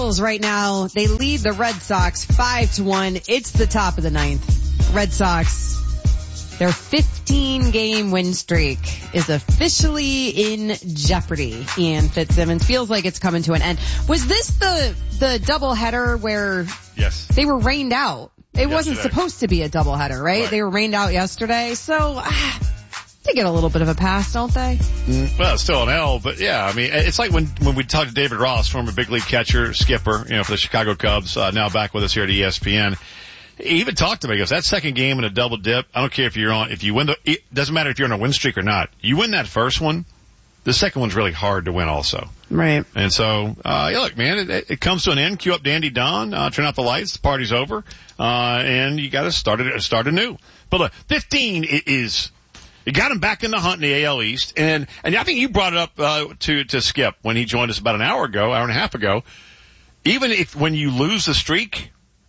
Royals right now, they lead the Red Sox 5-1. It's the top of the ninth. Red Sox, their 15-game win streak is officially in jeopardy. Ian Fitzsimmons, feels like it's coming to an end. Was this the doubleheader where yes, they were rained out? It wasn't supposed to be a doubleheader, right? They were rained out yesterday, so they get a little bit of a pass, don't they? Well, it's still an L, but yeah, I mean, it's like when we talked to David Ross, former big league catcher, skipper, for the Chicago Cubs, now back with us here at ESPN. He even talked to me. He goes, that second game in a double dip, I don't care if you win it doesn't matter if you're on a win streak or not. You win that first one, the second one's really hard to win also. Right. And so, look, man, it comes to an end. Cue up Dandy Don, turn out the lights, the party's over, and you gotta start anew. But look, 15 is, you got him back in the hunt in the AL East, and I think you brought it up, to Skip when he joined us about an hour and a half ago. Even when you lose the streak,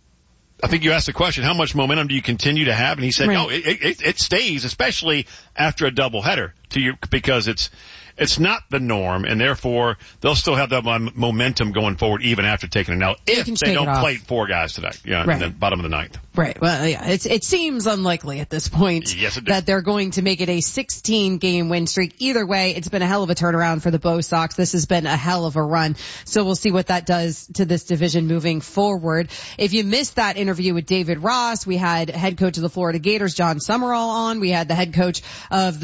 I think you asked the question, how much momentum do you continue to have? And he said, no, it stays, especially after a doubleheader because it's not the norm, and therefore they'll still have that momentum going forward even after taking an L if they don't play 4 guys today, in the bottom of the ninth. Right. Well, yeah, it seems unlikely at this point that they're going to make it a 16-game win streak. Either way, it's been a hell of a turnaround for the Bo Sox. This has been a hell of a run. So we'll see what that does to this division moving forward. If you missed that interview with David Ross, we had head coach of the Florida Gators, John Summerall, on. We had the head coach of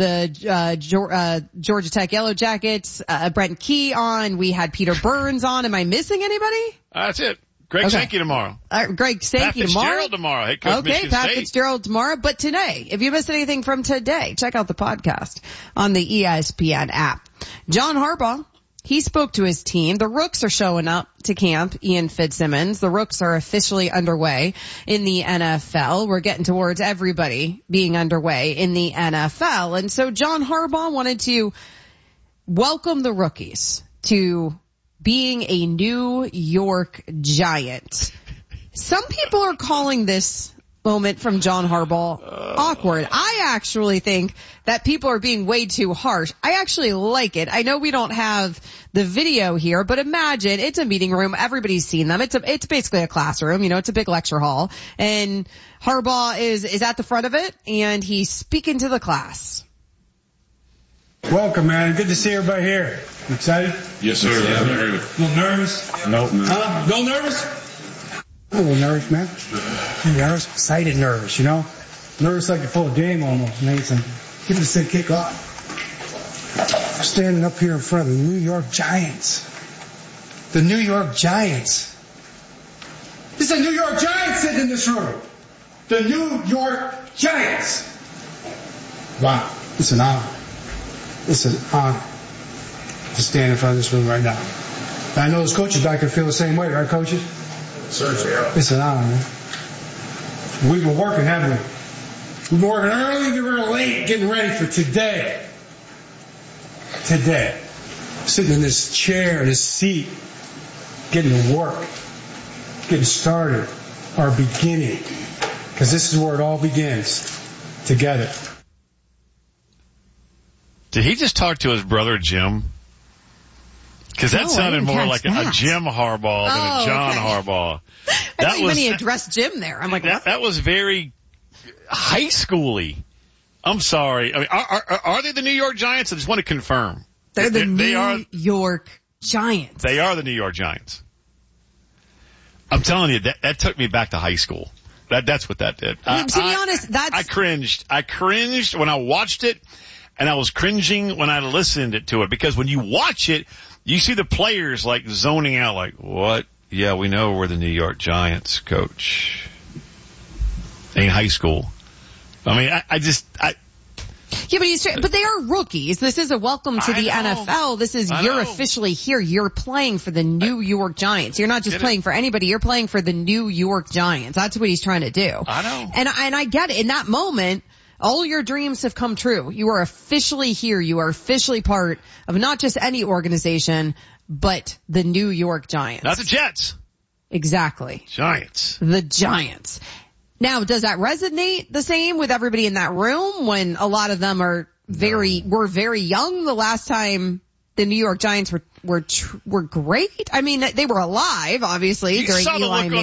the Georgia Tech Yellow Jackets, Brent Key, on. We had Peter Burns on. Am I missing anybody? That's it. Greg Sankey tomorrow. Greg Sankey tomorrow. Pat Fitzgerald tomorrow. Hey, Coach Michigan Pat State. Fitzgerald tomorrow. But today, if you missed anything from today, check out the podcast on the ESPN app. John Harbaugh, he spoke to his team. The Rooks are showing up to camp, Ian Fitzsimmons. The Rooks are officially underway in the NFL. We're getting towards everybody being underway in the NFL. And so John Harbaugh wanted to welcome the rookies to being a New York Giant. Some people are calling this moment from John Harbaugh awkward. I actually think that people are being way too harsh. I actually like it. I know we don't have the video here, but imagine it's a meeting room. Everybody's seen them. It's basically a classroom. It's a big lecture hall, and Harbaugh is at the front of it, and he's speaking to the class. Welcome, man. Good to see everybody here. You excited? Yes, sir. Yeah. A little nervous? Nope. Huh? A little nervous? I'm a little nervous, man. I'm nervous, excited nervous, Nervous like you're full of game almost, man. So give it a sick kick off. I'm standing up here in front of the New York Giants. The New York Giants. There's a New York Giants sitting in this room. The New York Giants. Wow. It's an honor. It's an honor to stand in front of this room right now. And I know those coaches back there feel the same way, right, coaches? Certainly, yeah. It's an honor, man. We've been working, haven't we? We've been working early, we were late, getting ready for today. Today. Sitting in this chair, this seat, getting to work, getting started, our beginning. Because this is where it all begins. Together. Did he just talk to his brother Jim? Because that sounded more like a Jim Harbaugh than a John Harbaugh. I thought when he addressed Jim there, I'm like, what? That was very high schooly. I'm sorry. I mean, are they the New York Giants? I just want to confirm. They're the New York Giants. They are the New York Giants. I'm telling you, that took me back to high school. That's what that did. To be honest, I cringed. I cringed when I watched it. And I was cringing when I listened to it, because when you watch it, you see the players like zoning out like, what? Yeah, we know we're the New York Giants, coach. In high school. I mean, Yeah, but they are rookies. This is a welcome to the NFL. This is, you're officially here. You're playing for the New York Giants. You're not just playing for anybody. You're playing for the New York Giants. That's what he's trying to do. I know. And I get it. In that moment, all your dreams have come true. You are officially here. You are officially part of not just any organization, but the New York Giants. Not the Jets. Exactly. Giants. The Giants. Now, does that resonate the same with everybody in that room when a lot of them were very young the last time the New York Giants were great. I mean, they were alive, obviously, You during saw the Eli look Manning.